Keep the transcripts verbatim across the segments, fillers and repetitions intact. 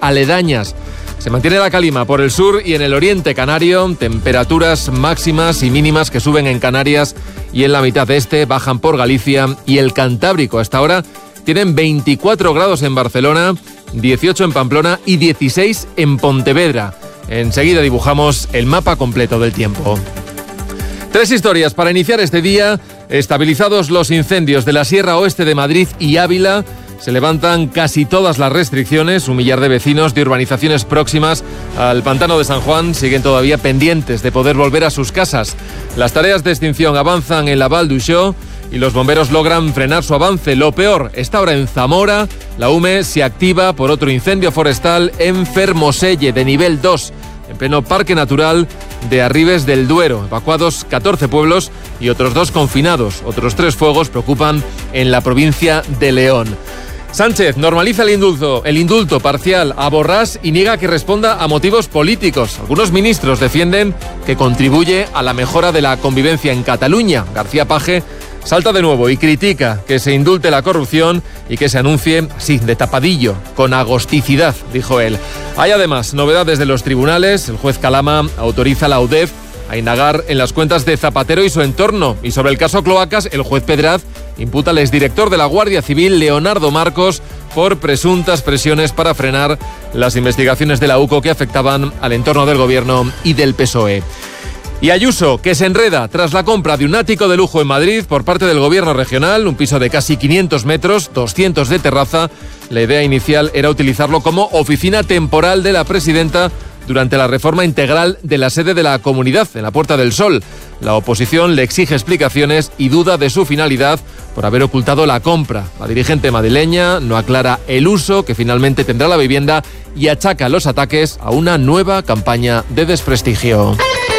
aledañas. Se mantiene la calima por el sur y en el oriente canario, temperaturas máximas y mínimas que suben en Canarias y en la mitad este, bajan por Galicia y el Cantábrico. Hasta ahora tienen veinticuatro grados en Barcelona, dieciocho en Pamplona y dieciséis en Pontevedra. Enseguida dibujamos el mapa completo del tiempo. Tres historias para iniciar este día. Estabilizados los incendios de la Sierra Oeste de Madrid y Ávila, se levantan casi todas las restricciones. Un millar de vecinos de urbanizaciones próximas al pantano de San Juan siguen todavía pendientes de poder volver a sus casas. Las tareas de extinción avanzan en la Val d'Uixó y los bomberos logran frenar su avance. Lo peor está ahora en Zamora. La U M E se activa por otro incendio forestal en Fermoselle de nivel dos, en pleno Parque Natural de Arribes del Duero. Evacuados catorce pueblos y otros dos confinados. Otros tres fuegos preocupan en la provincia de León. Sánchez normaliza el indulto, el indulto parcial a Borràs y niega que responda a motivos políticos. Algunos ministros defienden que contribuye a la mejora de la convivencia en Cataluña. García Paje salta de nuevo y critica que se indulte la corrupción y que se anuncie así, de tapadillo, con agosticidad, dijo él. Hay además novedades de los tribunales. El juez Calama autoriza a la UDEF a indagar en las cuentas de Zapatero y su entorno. Y sobre el caso Cloacas, el juez Pedraz imputa al exdirector de la Guardia Civil, Leonardo Marcos, por presuntas presiones para frenar las investigaciones de la U C O que afectaban al entorno del gobierno y del P S O E. Y Ayuso, que se enreda tras la compra de un ático de lujo en Madrid por parte del gobierno regional, un piso de casi quinientos metros, doscientos de terraza. La idea inicial era utilizarlo como oficina temporal de la presidenta durante la reforma integral de la sede de la comunidad en la Puerta del Sol. La oposición le exige explicaciones y duda de su finalidad por haber ocultado la compra. La dirigente madrileña no aclara el uso que finalmente tendrá la vivienda y achaca los ataques a una nueva campaña de desprestigio.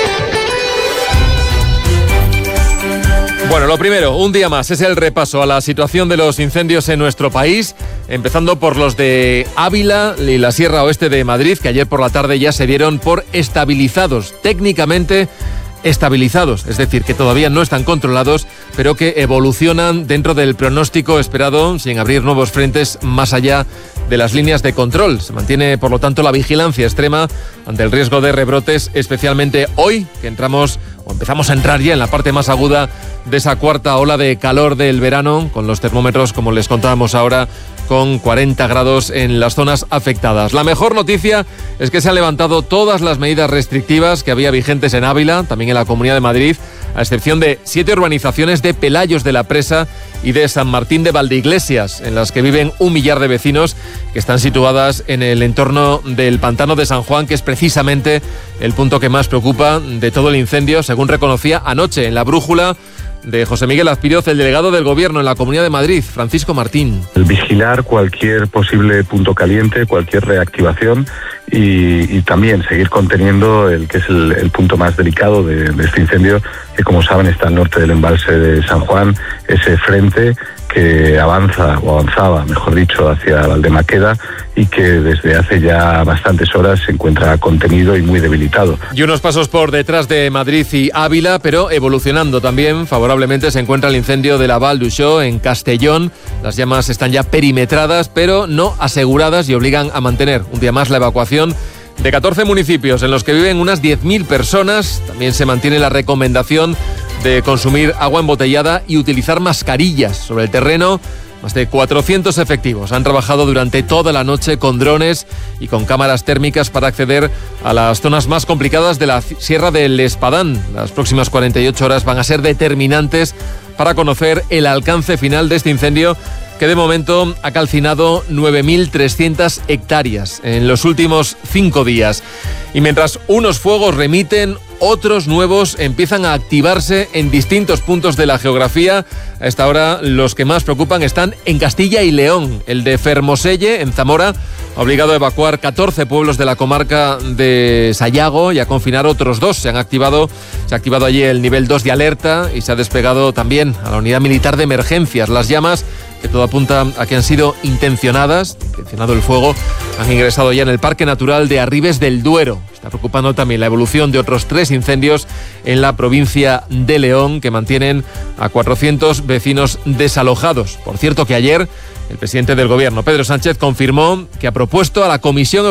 Bueno, lo primero, un día más, es el repaso a la situación de los incendios en nuestro país, empezando por los de Ávila y la Sierra Oeste de Madrid, que ayer por la tarde ya se dieron por estabilizados, técnicamente estabilizados, es decir, que todavía no están controlados, pero que evolucionan dentro del pronóstico esperado, sin abrir nuevos frentes más allá de las líneas de control. Se mantiene, por lo tanto, la vigilancia extrema ante el riesgo de rebrotes, especialmente hoy, que entramos o empezamos a entrar ya en la parte más aguda de esa cuarta ola de calor del verano, con los termómetros, como les contábamos ahora, con cuarenta grados en las zonas afectadas. La mejor noticia es que se han levantado todas las medidas restrictivas que había vigentes en Ávila, también en la Comunidad de Madrid, a excepción de siete urbanizaciones de Pelayos de la Presa y de San Martín de Valdeiglesias, en las que viven un millar de vecinos que están situadas en el entorno del pantano de San Juan, que es precisamente el punto que más preocupa de todo el incendio, según reconocía anoche en La Brújula de José Miguel Azpiroz, el delegado del Gobierno en la Comunidad de Madrid, Francisco Martín. El vigilar cualquier posible punto caliente, cualquier reactivación y, y también seguir conteniendo el que es el, el punto más delicado de, de este incendio, que como saben está al norte del embalse de San Juan, ese frente que avanza, o avanzaba, mejor dicho, hacia Valdemaqueda y que desde hace ya bastantes horas se encuentra contenido y muy debilitado. Y unos pasos por detrás de Madrid y Ávila, pero evolucionando también favorablemente, se encuentra el incendio de la Val d'Uixó en Castellón. Las llamas están ya perimetradas, pero no aseguradas y obligan a mantener un día más la evacuación de catorce municipios en los que viven unas diez mil personas. También se mantiene la recomendación de consumir agua embotellada y utilizar mascarillas. Sobre el terreno, más de cuatrocientos efectivos han trabajado durante toda la noche con drones y con cámaras térmicas para acceder a las zonas más complicadas de la Sierra del Espadán. Las próximas cuarenta y ocho horas van a ser determinantes para conocer el alcance final de este incendio, que de momento ha calcinado nueve mil trescientas hectáreas en los últimos cinco días. Y mientras unos fuegos remiten, otros nuevos empiezan a activarse en distintos puntos de la geografía. A esta hora los que más preocupan están en Castilla y León. El de Fermoselle, en Zamora, ha obligado a evacuar catorce pueblos de la comarca de Sayago y a confinar otros dos. Se han activado, se ha activado allí el nivel dos de alerta y se ha desplegado también a la unidad militar de emergencias. Las llamas, que todo apunta a que han sido intencionadas, intencionado el fuego, han ingresado ya en el Parque Natural de Arribes del Duero. Está preocupando también la evolución de otros tres incendios en la provincia de León, que mantienen a cuatrocientos vecinos desalojados. Por cierto que ayer el presidente del Gobierno, Pedro Sánchez, confirmó que ha propuesto a la Comisión